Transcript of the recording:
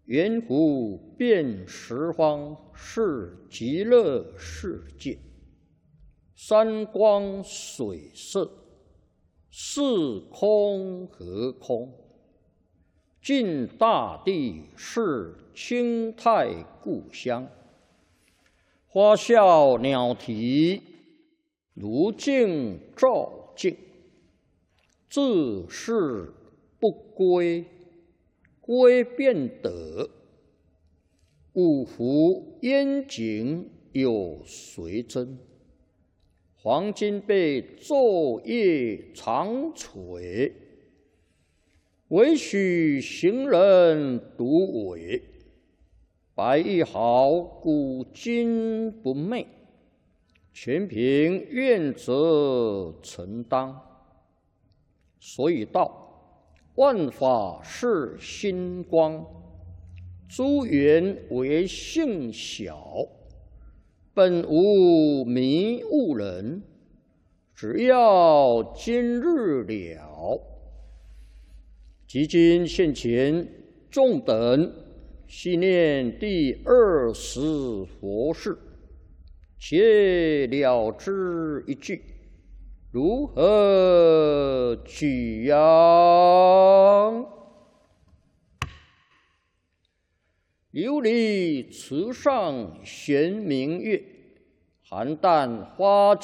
圆湖遍十方是极乐世界，山光水色，是空和空。尽大地是清泰故乡，花笑鸟啼，如镜照镜。自是不归，归便得。五湖烟景有谁真？黄金被昼夜长垂，唯许行人独伟。白玉毫古今不昧，全凭愿者承当。所以道，万法是心光，诸缘为性小，本无迷悟人，只要今日了。即今现前，众等细念第20佛事，且了之一句。如何举扬？琉璃池上悬明月，寒淡花